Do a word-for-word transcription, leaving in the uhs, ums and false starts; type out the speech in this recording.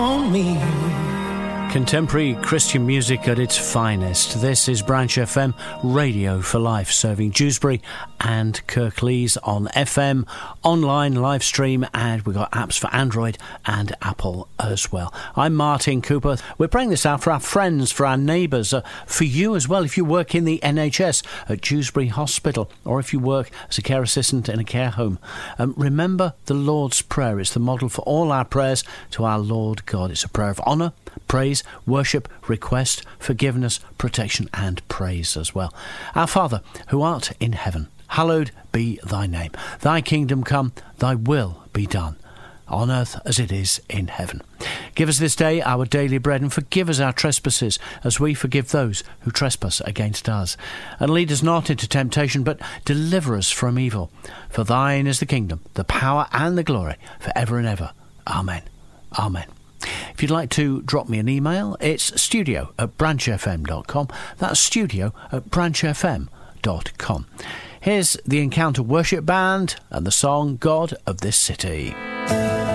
on me. Contemporary Christian music at its finest. This is Branch F M, Radio for Life, serving Dewsbury and Kirklees on F M, online, live stream, and we've got apps for Android and Apple as well. I'm Martin Cooper. We're praying this out for our friends, for our neighbours, uh, for you as well if you work in the N H S at Dewsbury Hospital, or if you work as a care assistant in a care home. Um, remember the Lord's Prayer. It's the model for all our prayers to our Lord God. It's a prayer of honour, praise, worship, request, forgiveness, protection and praise as well. Our Father, who art in heaven, hallowed be thy name. Thy kingdom come, thy will be done, on earth as it is in heaven. Give us this day our daily bread, and forgive us our trespasses as we forgive those who trespass against us. And lead us not into temptation, but deliver us from evil. For thine is the kingdom, the power and the glory, for ever and ever. Amen. Amen. If you'd like to drop me an email, it's studio at branch f m dot com. That's studio at branch f m dot com. Here's the Encounter Worship Band and the song God of This City.